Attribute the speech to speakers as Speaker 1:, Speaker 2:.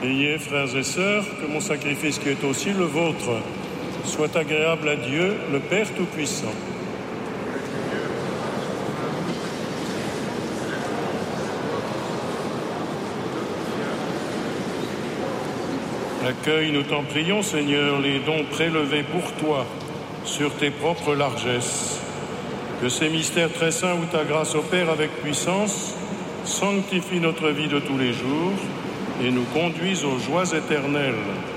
Speaker 1: Priez, frères et sœurs, que mon sacrifice qui est aussi le vôtre soit agréable à Dieu, le Père Tout-Puissant. Accueille, nous t'en prions, Seigneur, les dons prélevés pour toi sur tes propres largesses. Que ces mystères très saints où ta grâce opère avec puissance sanctifient notre vie de tous les jours et nous conduisent aux joies éternelles.